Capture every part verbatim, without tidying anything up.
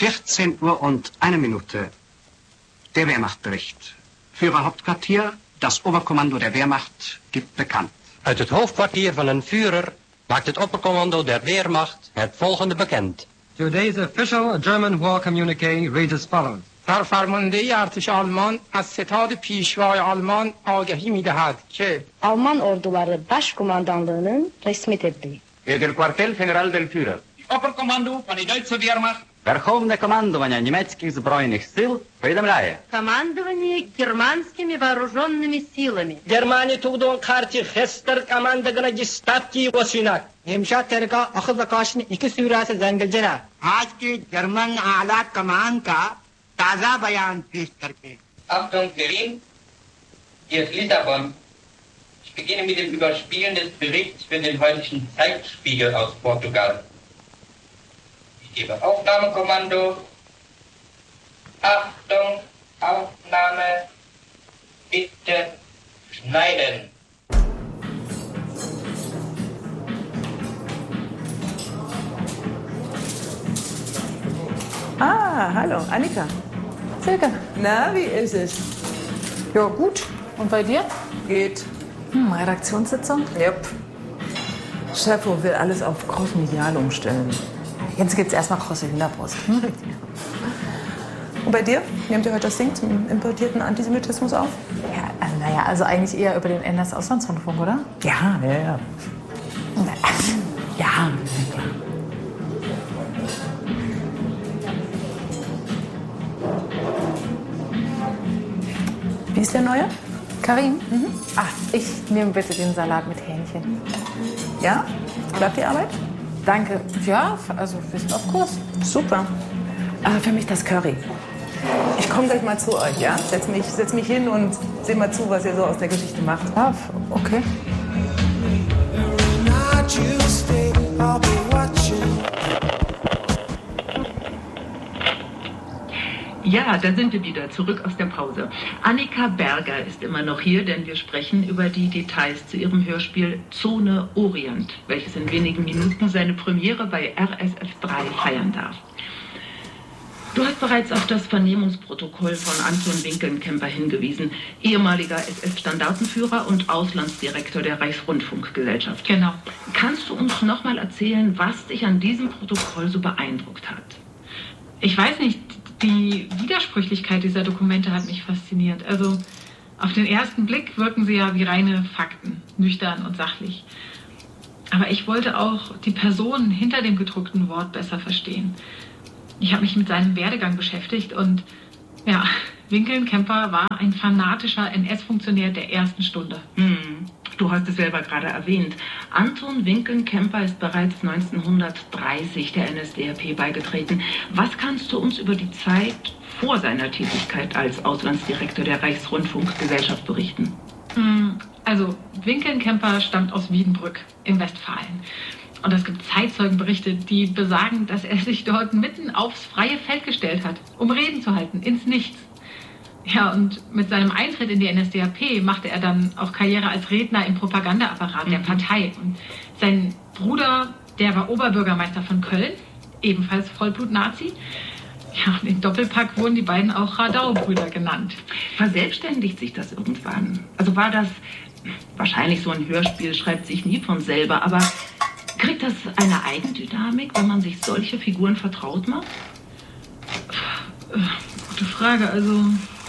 vierzehn Uhr und eine Minute. Der Wehrmachtbericht. Führer Hauptquartier, das Oberkommando der Wehrmacht gibt bekannt. Uit het hoofdkwartier van een Führer maakt het oppercommando der Wehrmacht het volgende bekend. Today's official German war communique reads as follows. فرمانده ارتش آلمان از ستاد پیشوای آلمان آگهی می‌دهد که Alman orduları başkumandanlığının resmi tebliği. Desde el cuartel general del Führer. Oberkommando von der Deutschen Wehrmacht. Верховне командування німецьких збройних сил повідомляє. Командование германскими вооруженными силами. Germani tugduğun karşı Hester komandagına gistatki vasunak. Hemşat terka akıl ve karşını iki sürası zengilcena. आज के जर्मन आला कमान का ताजा बयान पेश करके Achtung, Berlin, hier ist Lissabon. Ich beginne mit dem Überspielen des Berichts für den heutigen Zeitspiegel aus Portugal. Ich gebe Aufnahmekommando. Achtung, Aufnahme. Bitte schneiden. Ah, hallo, Annika. Silke. Na, wie ist es? Ja, gut. Und bei dir? Geht. Hm, Redaktionssitzung? Yep. Schäfer will alles auf crossmedial umstellen. Jetzt gibt's erstmal krosse Hinterbrust. Hm? Und bei dir? Nehmt ihr heute das Ding zum importierten Antisemitismus auf? Ja, also, naja, also eigentlich eher über den N S-Auslandsrundfunk, oder? Ja, ja, ja. Ja, klar. Wie ist der Neue? Karim? Mhm. Ach, ich nehme bitte den Salat mit Hähnchen. Ja? Klappt die Arbeit? Danke. Ja, also wir sind auf Kurs. Super. Aber für mich das Curry. Ich komme gleich mal zu euch, ja? Setz mich, setz mich hin und seh mal zu, was ihr so aus der Geschichte macht. Ja, okay. Ja, da sind wir wieder, zurück aus der Pause. Annika Berger ist immer noch hier, denn wir sprechen über die Details zu ihrem Hörspiel Zone Orient, welches in wenigen Minuten seine Premiere bei R S F drei feiern darf. Du hast bereits auf das Vernehmungsprotokoll von Anton Winkelnkämper hingewiesen, ehemaliger S F-Standartenführer und Auslandsdirektor der Reichsrundfunkgesellschaft. Genau. Kannst du uns noch mal erzählen, was dich an diesem Protokoll so beeindruckt hat? Ich weiß nicht, die Widersprüchlichkeit dieser Dokumente hat mich fasziniert. Also auf den ersten Blick wirken sie ja wie reine Fakten, nüchtern und sachlich. Aber ich wollte auch die Person hinter dem gedruckten Wort besser verstehen. Ich habe mich mit seinem Werdegang beschäftigt und ja, Winkelnkämper war ein fanatischer N S-Funktionär der ersten Stunde. Hm. Du hast es selber gerade erwähnt. Anton Winkelnkämper ist bereits neunzehnhundertdreißig der N S D A P beigetreten. Was kannst du uns über die Zeit vor seiner Tätigkeit als Auslandsdirektor der Reichsrundfunkgesellschaft berichten? Also, Winkelnkämper stammt aus Wiedenbrück in Westfalen. Und es gibt Zeitzeugenberichte, die besagen, dass er sich dort mitten aufs freie Feld gestellt hat, um Reden zu halten, ins Nichts. Ja, und mit seinem Eintritt in die N S D A P machte er dann auch Karriere als Redner im Propagandaapparat mhm. der Partei. Und sein Bruder, der war Oberbürgermeister von Köln, ebenfalls Vollblut-Nazi. Ja, und im Doppelpack wurden die beiden auch Radau-Brüder genannt. Verselbstständigt sich das irgendwann? Also war das, wahrscheinlich so ein Hörspiel schreibt sich nie von selber, aber kriegt das eine Eigendynamik, wenn man sich solche Figuren vertraut macht? Gute Frage, also...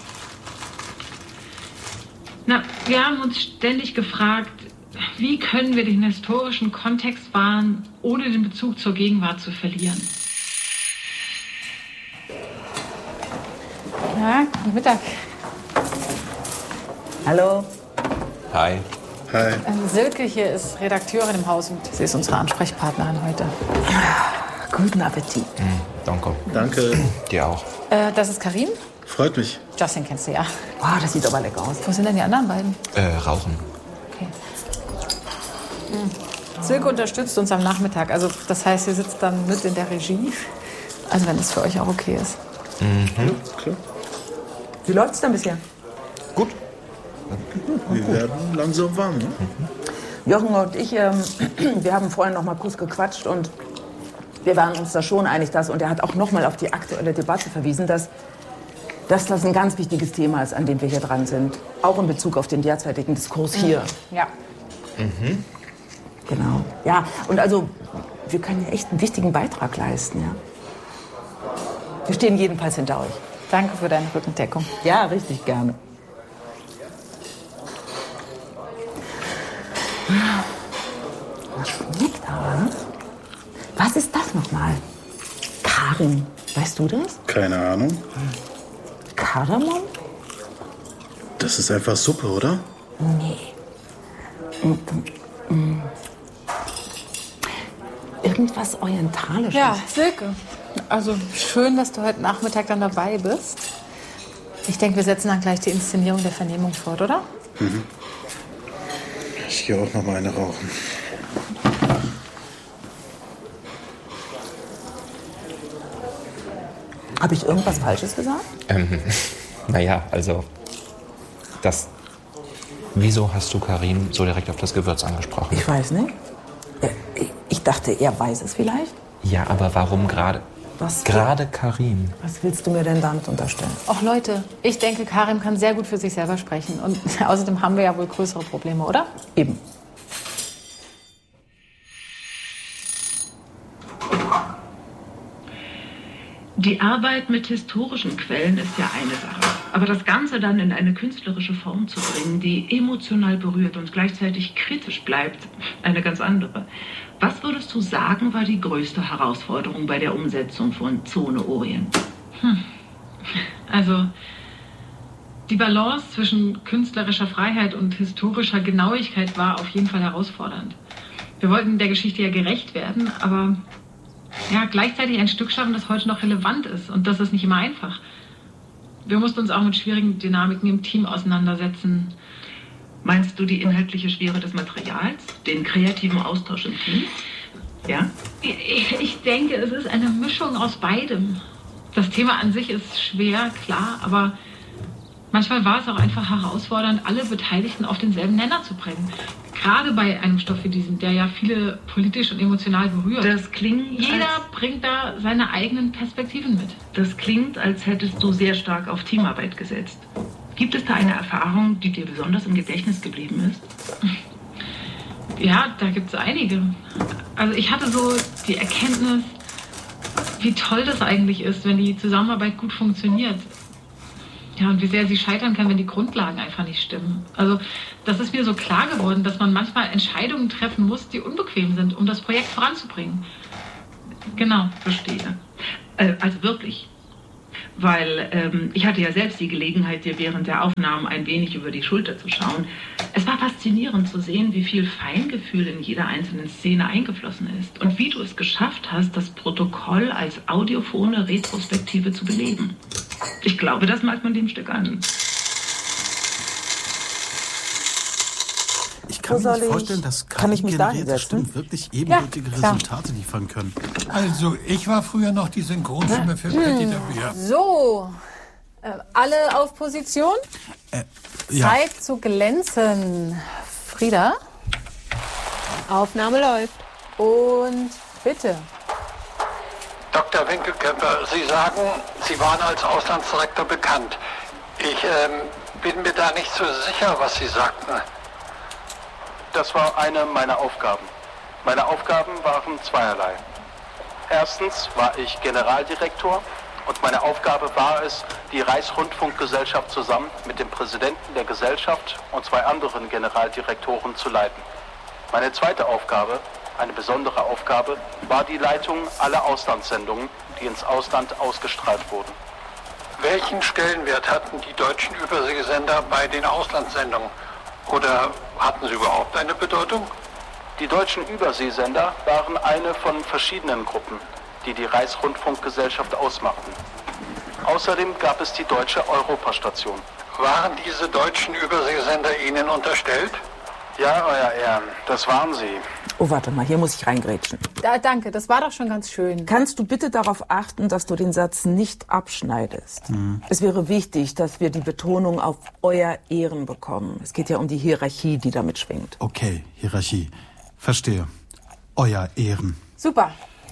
Na, wir haben uns ständig gefragt, wie können wir den historischen Kontext wahren, ohne den Bezug zur Gegenwart zu verlieren? Ja, guten Mittag. Hallo. Hi. Hi. Ähm, Silke hier ist Redakteurin im Haus und sie ist unsere Ansprechpartnerin heute. Guten Appetit. Mm, danke. Danke. Dir auch. Äh, das ist Karim. Freut mich. Justin kennst du ja. Oh, das sieht aber lecker aus. Wo sind denn die anderen beiden? Äh, rauchen. Okay. Mhm. Silke unterstützt uns am Nachmittag. Also das heißt, sie sitzt dann mit in der Regie. Also wenn das für euch auch okay ist. Mhm. Ja, klar. Wie läuft's denn bisher? Gut. Wir werden langsam warm, ne? Jochen und ich, ähm, wir haben vorhin noch mal kurz gequatscht und Wir waren uns da schon einig, dass, und er hat auch nochmal auf die aktuelle Debatte verwiesen, dass, dass das ein ganz wichtiges Thema ist, an dem wir hier dran sind. Auch in Bezug auf den derzeitigen Diskurs hier. Ja. Mhm. Genau. Ja, und also, wir können ja echt einen wichtigen Beitrag leisten, ja. Wir stehen jedenfalls hinter euch. Danke für deine Rückendeckung. Ja, richtig gerne. Das schmeckt aber, ne? Was ist das nochmal? Karim, weißt du das? Keine Ahnung. Kardamom? Das ist einfach Suppe, oder? Nee. Mm, mm. Irgendwas Orientalisches. Ja, Silke. Also schön, dass du heute Nachmittag dann dabei bist. Ich denke, wir setzen dann gleich die Inszenierung der Vernehmung fort, oder? Mhm. Ich gehe auch noch mal eine rauchen. Habe ich irgendwas Falsches gesagt? Ähm, naja, also, das... Wieso hast du Karim so direkt auf das Gewürz angesprochen? Ich weiß nicht. Ich dachte, er weiß es vielleicht. Ja, aber warum gerade... Was? Gerade Karim? Was willst du mir denn damit unterstellen? Och Leute, ich denke, Karim kann sehr gut für sich selber sprechen. Und außerdem haben wir ja wohl größere Probleme, oder? Eben. Die Arbeit mit historischen Quellen ist ja eine Sache. Aber das Ganze dann in eine künstlerische Form zu bringen, die emotional berührt und gleichzeitig kritisch bleibt, eine ganz andere. Was würdest du sagen, war die größte Herausforderung bei der Umsetzung von Zone Orient? Hm. Also, die Balance zwischen künstlerischer Freiheit und historischer Genauigkeit war auf jeden Fall herausfordernd. Wir wollten der Geschichte ja gerecht werden, aber ja, gleichzeitig ein Stück schaffen, das heute noch relevant ist. Und das ist nicht immer einfach. Wir mussten uns auch mit schwierigen Dynamiken im Team auseinandersetzen. Meinst du die inhaltliche Schwere des Materials, den kreativen Austausch im Team? Ja? Ich, ich denke, es ist eine Mischung aus beidem. Das Thema an sich ist schwer, klar, aber manchmal war es auch einfach herausfordernd, alle Beteiligten auf denselben Nenner zu bringen. Gerade bei einem Stoff wie diesem, der ja viele politisch und emotional berührt. Das klingt, Jeder bringt da seine eigenen Perspektiven mit. Das klingt, als hättest du sehr stark auf Teamarbeit gesetzt. Gibt es da eine Erfahrung, die dir besonders im Gedächtnis geblieben ist? Ja, da gibt es einige. Also ich hatte so die Erkenntnis, wie toll das eigentlich ist, wenn die Zusammenarbeit gut funktioniert. Ja, und wie sehr sie scheitern kann, wenn die Grundlagen einfach nicht stimmen. Also das ist mir so klar geworden, dass man manchmal Entscheidungen treffen muss, die unbequem sind, um das Projekt voranzubringen. Genau. Verstehe. Äh, also wirklich. Weil ähm, ich hatte ja selbst die Gelegenheit, dir während der Aufnahmen ein wenig über die Schulter zu schauen. Es war faszinierend zu sehen, wie viel Feingefühl in jeder einzelnen Szene eingeflossen ist und wie du es geschafft hast, das Protokoll als audiophone Retrospektive zu beleben. Ich glaube, das merkt man dem Stück an. Ich kann mir nicht vorstellen, dass kann ich mich da generierte hinsetzen? Stimmen wirklich ebenbürtige Ja, klar. Resultate liefern können. Also, ich war früher noch die Synchronstimme für Patti Dawia. So, äh, alle auf Position? Äh, ja. Zeit zu glänzen. Frieda? Aufnahme läuft. Und bitte. Doktor Winkelkemper, Sie sagen, Sie waren als Auslandsdirektor bekannt. Ich ähm, bin mir da nicht so sicher, was Sie sagten. Das war eine meiner Aufgaben. Meine Aufgaben waren zweierlei. Erstens war ich Generaldirektor und meine Aufgabe war es, die Reichsrundfunkgesellschaft zusammen mit dem Präsidenten der Gesellschaft und zwei anderen Generaldirektoren zu leiten. Meine zweite Aufgabe, eine besondere Aufgabe, war die Leitung aller Auslandssendungen, die ins Ausland ausgestrahlt wurden. Welchen Stellenwert hatten die deutschen Überseesender bei den Auslandssendungen? Oder hatten sie überhaupt eine Bedeutung? Die deutschen Überseesender waren eine von verschiedenen Gruppen, die die Reichsrundfunkgesellschaft ausmachten. Außerdem gab es die deutsche Europastation. Waren diese deutschen Überseesender Ihnen unterstellt? Ja, euer Ehren, das waren sie. Oh, warte mal, hier muss ich reingrätschen. Da, danke, das war doch schon ganz schön. Kannst du bitte darauf achten, dass du den Satz nicht abschneidest? Mhm. Es wäre wichtig, dass wir die Betonung auf euer Ehren bekommen. Es geht ja um die Hierarchie, die damit schwingt. Okay, Hierarchie. Verstehe. Euer Ehren. Super.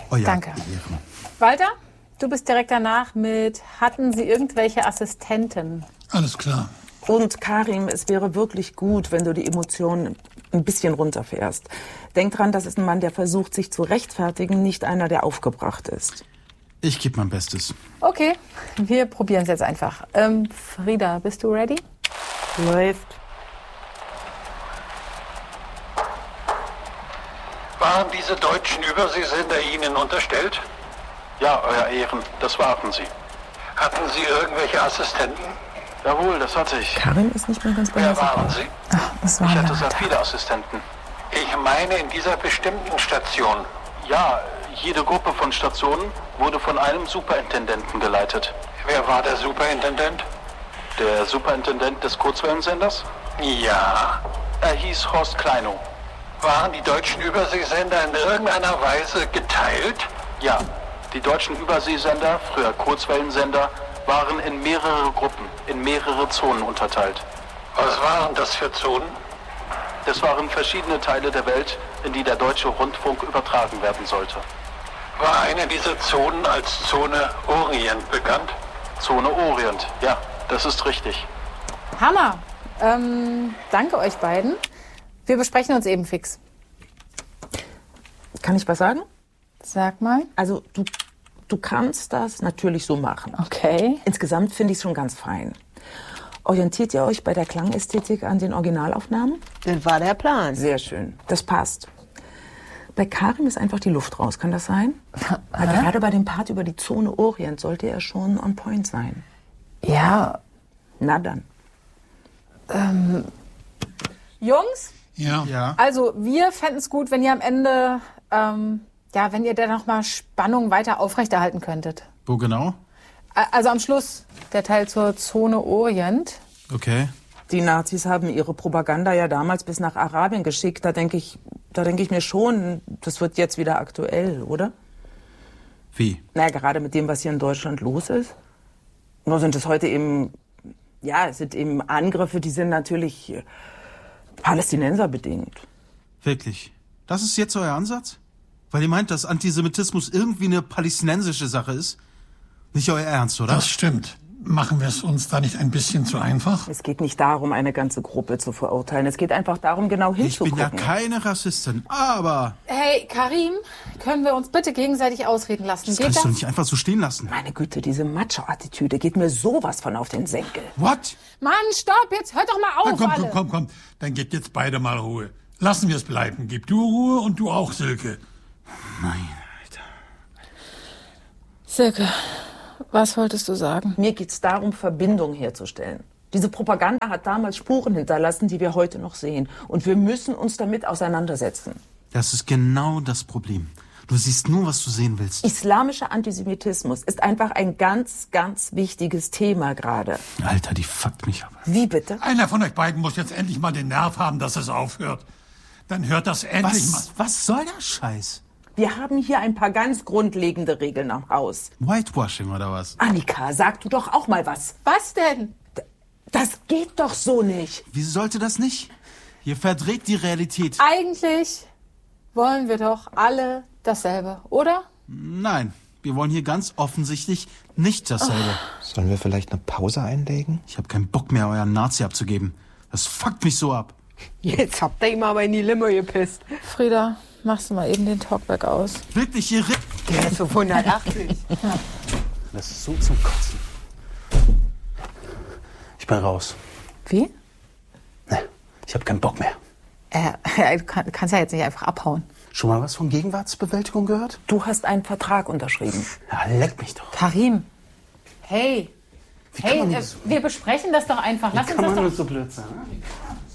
Oh ja. Danke. Walter, du bist direkt danach mit, hatten Sie irgendwelche Assistenten? Alles klar. Und Karim, es wäre wirklich gut, wenn du die Emotionen ein bisschen runterfährst. Denk dran, das ist ein Mann, der versucht, sich zu rechtfertigen, nicht einer, der aufgebracht ist. Ich gebe mein Bestes. Okay, wir probieren es jetzt einfach. Ähm, Frieda, bist du ready? Läuft. Waren diese deutschen Überseesender Ihnen unterstellt? Ja, Euer Ehren, das waren sie. Hatten Sie irgendwelche Assistenten? Jawohl, das hatte ich. Karim ist nicht mehr ganz bei Wer waren Sie? Ach, das war Ich hatte sehr viele Assistenten. Ich meine in dieser bestimmten Station. Ja, jede Gruppe von Stationen wurde von einem Superintendenten geleitet. Wer war der Superintendent? Der Superintendent des Kurzwellensenders? Ja. Er hieß Horst Kleinow. Waren die deutschen Überseesender in irgendeiner Weise geteilt? Ja, die deutschen Überseesender, früher Kurzwellensender, waren in mehrere Gruppen, in mehrere Zonen unterteilt. Was waren das für Zonen? Das waren verschiedene Teile der Welt, in die der deutsche Rundfunk übertragen werden sollte. War eine dieser Zonen als Zone Orient bekannt? Zone Orient, ja, das ist richtig. Hammer! Ähm, danke euch beiden. Wir besprechen uns eben fix. Kann ich was sagen? Sag mal. Also du, du kannst das natürlich so machen. Okay. Insgesamt finde ich es schon ganz fein. Orientiert ihr euch bei der Klangästhetik an den Originalaufnahmen? Das war der Plan. Sehr schön. Das passt. Bei Karim ist einfach die Luft raus. Kann das sein? Aber gerade bei dem Part über die Zone Orient sollte er schon on point sein. Ja. Na dann. Ähm, Jungs? Ja. ja. Also wir fänden es gut, wenn ihr am Ende, ähm, ja, wenn ihr da nochmal Spannung weiter aufrechterhalten könntet. Wo genau? Also am Schluss, der Teil zur Zone Orient. Okay. Die Nazis haben ihre Propaganda ja damals bis nach Arabien geschickt. Da denke ich, da denke ich mir schon, das wird jetzt wieder aktuell, oder? Wie? Na, gerade mit dem, was hier in Deutschland los ist. Nur sind es heute eben, ja, es sind eben Angriffe, die sind natürlich Palästinenser bedingt. Wirklich? Das ist jetzt euer Ansatz? Weil ihr meint, dass Antisemitismus irgendwie eine palästinensische Sache ist? Nicht euer Ernst, oder? Das stimmt. Machen wir es uns da nicht ein bisschen zu einfach? Es geht nicht darum, eine ganze Gruppe zu verurteilen. Es geht einfach darum, genau Ich hinzugucken. bin ja keine Rassistin, aber... Hey, Karim, können wir uns bitte gegenseitig ausreden lassen? Das Geht kannst das? du nicht einfach so stehen lassen. Meine Güte, diese Macho-Attitüde geht mir sowas von auf den Senkel. What? Mann, stopp, jetzt hört doch mal auf, Na, komm, alle. komm, komm, komm. Dann gebt jetzt beide mal Ruhe. Lassen wir es bleiben. Gib du Ruhe und du auch, Silke. Nein. Silke, was wolltest du sagen? Mir geht's darum, Verbindung herzustellen. Diese Propaganda hat damals Spuren hinterlassen, die wir heute noch sehen. Und wir müssen uns damit auseinandersetzen. Das ist genau das Problem. Du siehst nur, was du sehen willst. Islamischer Antisemitismus ist einfach ein ganz, ganz wichtiges Thema gerade. Alter, die fuckt mich ab. Wie bitte? Einer von euch beiden muss jetzt endlich mal den Nerv haben, dass es aufhört. Dann hört das endlich mal. Was, was soll der Scheiß? Wir haben hier ein paar ganz grundlegende Regeln am Haus. Whitewashing oder was? Annika, sag du doch auch mal was. Was denn? Das geht doch so nicht. Wieso sollte das nicht? Ihr verdreht die Realität. Eigentlich wollen wir doch alle dasselbe, oder? Nein, wir wollen hier ganz offensichtlich nicht dasselbe. Sollen wir vielleicht eine Pause einlegen? Ich habe keinen Bock mehr, euren Nazi abzugeben. Das fuckt mich so ab. Jetzt habt ihr ihm aber in die Limo gepisst. Frieda, machst du mal eben den Talkback aus? Wirklich, ihr Ripp. Der ist auf hundertachtzig. Das ist so zum Kotzen. Ich bin raus. Wie? Ne, ich habe keinen Bock mehr. Äh, du kann, kannst ja jetzt nicht einfach abhauen. Schon mal was von Gegenwartsbewältigung gehört? Du hast einen Vertrag unterschrieben. Ja, leck mich doch. Karim. Hey. Wie kann Hey, man äh, nur so- wir besprechen das doch einfach. Wie Lass uns kann das man doch... nur so blöd sein? Ne?